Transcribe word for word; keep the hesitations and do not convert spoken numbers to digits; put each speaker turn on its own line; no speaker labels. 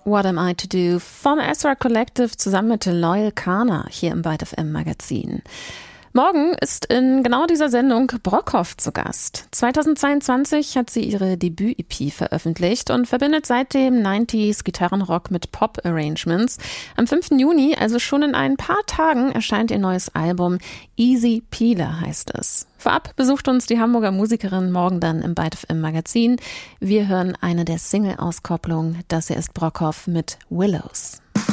What Am I to Do vom Ezra Collective zusammen mit Loyal Kana hier im Byte F M Magazin. Morgen ist in genau dieser Sendung Brockhoff zu Gast. zweitausendzweiundzwanzig hat sie ihre Debüt-E P veröffentlicht und verbindet seitdem neunziger Gitarrenrock mit Pop-Arrangements. Am fünften Juni, also schon in ein paar Tagen, erscheint ihr neues Album. Easy Peeler heißt es. Vorab besucht uns die Hamburger Musikerin morgen dann im Byte F M Magazin. Wir hören eine der Single-Auskopplungen. Das hier ist Brockhoff mit Willows.